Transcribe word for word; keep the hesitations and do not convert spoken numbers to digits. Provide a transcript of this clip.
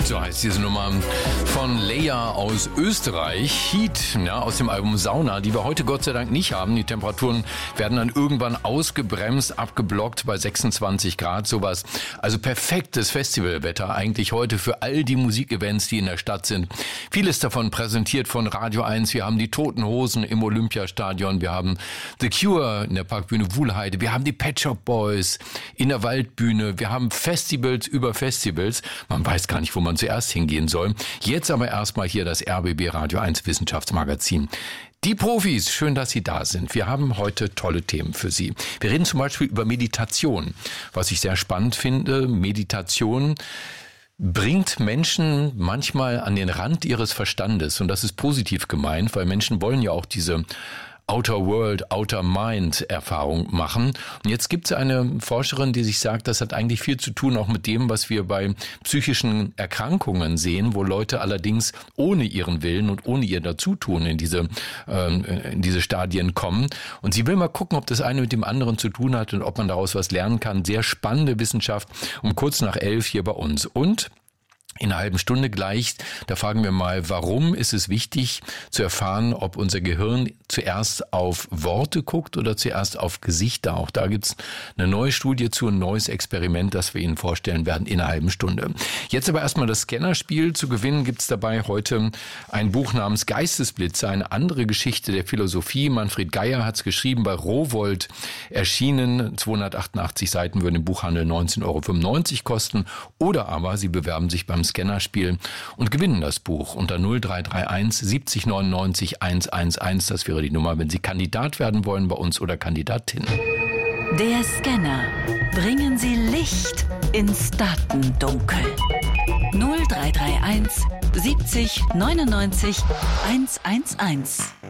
So heißt diese Nummer von Leia aus Österreich. Heat, ja, aus dem Album Sauna, die wir heute Gott sei Dank nicht haben. Die Temperaturen werden dann irgendwann ausgebremst, abgeblockt bei sechsundzwanzig Grad, sowas. Also perfektes Festivalwetter eigentlich heute für all die Musikevents, die in der Stadt sind. Vieles davon präsentiert von Radio eins. Wir haben die Toten Hosen im Olympiastadion. Wir haben The Cure in der Parkbühne Wuhlheide. Wir haben die Pet Shop Boys in der Waldbühne. Wir haben Festivals über Festivals. Man weiß gar nicht, wo man zuerst hingehen soll. Jetzt aber erstmal hier das R B B Radio eins Wissenschaftsmagazin. Die Profis, schön, dass Sie da sind. Wir haben heute tolle Themen für Sie. Wir reden zum Beispiel über Meditation, was ich sehr spannend finde. Meditation bringt Menschen manchmal an den Rand ihres Verstandes. Und das ist positiv gemeint, weil Menschen wollen ja auch diese Outer World, Outer Mind Erfahrung machen. Und jetzt gibt es eine Forscherin, die sich sagt, das hat eigentlich viel zu tun auch mit dem, was wir bei psychischen Erkrankungen sehen, wo Leute allerdings ohne ihren Willen und ohne ihr Dazutun in diese, äh, in diese Stadien kommen. Und sie will mal gucken, ob das eine mit dem anderen zu tun hat und ob man daraus was lernen kann. Sehr spannende Wissenschaft um kurz nach elf hier bei uns. Und in einer halben Stunde gleich, da fragen wir mal, warum ist es wichtig zu erfahren, ob unser Gehirn zuerst auf Worte guckt oder zuerst auf Gesichter. Auch da gibt's eine neue Studie zu, ein neues Experiment, das wir Ihnen vorstellen werden in einer halben Stunde. Jetzt aber erstmal das Scannerspiel. Zu gewinnen gibt's dabei heute ein Buch namens Geistesblitze, eine andere Geschichte der Philosophie. Manfred Geier hat's geschrieben, bei Rowohlt erschienen. zweihundertachtundachtzig Seiten würden im Buchhandel neunzehn Euro fünfundneunzig kosten. Oder aber Sie bewerben sich beim Scannerspiel und gewinnen das Buch unter null drei drei eins siebzig neunundneunzig hundertelf. Das wäre die Nummer, wenn Sie Kandidat werden wollen bei uns oder Kandidatin. Der Scanner. Bringen Sie Licht ins Datendunkel. null drei drei eins siebzig neunundneunzig hundertelf.